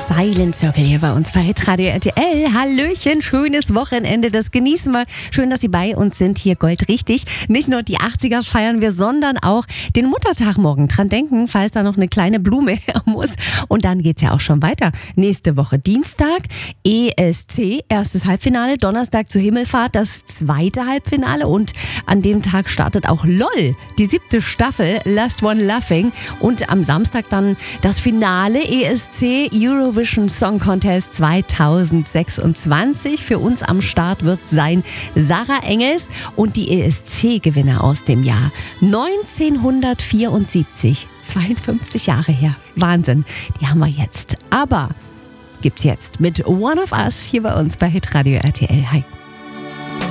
Silent Circle hier bei uns bei Hitradio RTL. Hallöchen, schönes Wochenende, das genießen wir. Schön, dass Sie bei uns sind, hier goldrichtig. Nicht nur die 80er feiern wir, sondern auch den Muttertag morgen. Dran denken, falls da noch eine kleine Blume her muss. Und dann geht's ja auch schon weiter. Nächste Woche Dienstag, ESC, erstes Halbfinale. Donnerstag zur Himmelfahrt, das zweite Halbfinale. Und an dem Tag startet auch LOL, die 7. Staffel, Last One Laughing. Und am Samstag dann das Finale, ESC Eurovision Song Contest 2026. Für uns am Start wird sein Sarah Engels und die ESC-Gewinner aus dem Jahr 1974. 52 Jahre her. Wahnsinn, die haben wir jetzt. Aber gibt's jetzt mit One of Us hier bei uns bei Hitradio RTL. Hi.